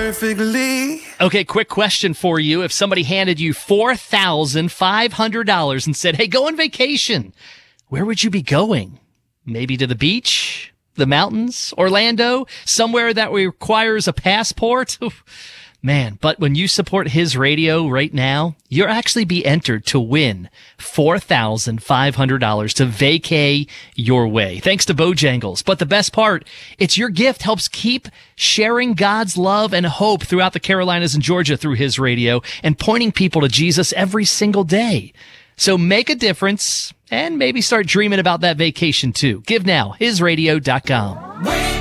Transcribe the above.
perfectly. Okay, quick question for you. If somebody handed you $4,500 and said, hey, go on vacation, where would you be going? Maybe to the beach, the mountains, Orlando, somewhere that requires a passport? Man, but when you support his radio right now, you'll actually be entered to win $4,500 to vacay your way, thanks to Bojangles. But the best part, it's your gift helps keep sharing God's love and hope throughout the Carolinas and Georgia through his radio and pointing people to Jesus every single day. So make a difference and maybe start dreaming about that vacation too. Give now, hisradio.com.